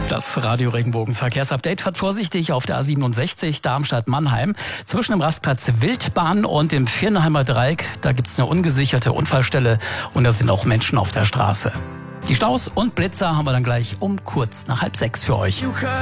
Das Radio Regenbogen Verkehrsupdate fährt vorsichtig auf der A67 Darmstadt-Mannheim. Zwischen dem Rastplatz Wildbahn und dem Viernheimer Dreieck, da gibt's eine ungesicherte Unfallstelle und da sind auch Menschen auf der Straße. Die Staus und Blitzer haben wir dann gleich um kurz nach 5:30 für euch.